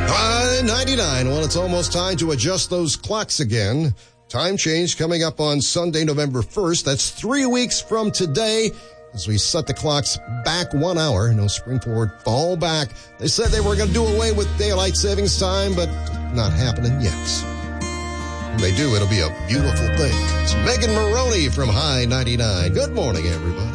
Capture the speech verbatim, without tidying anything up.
High ninety-nine. Well, it's almost time to adjust those clocks again. Time change coming up on Sunday, November first. That's three weeks from today as we set the clocks back one hour. No spring forward, fall back. They said they were going to do away with daylight savings time, but not happening yet. When they do, it'll be a beautiful thing. It's Megan Maroney from High ninety-nine. Good morning, everybody.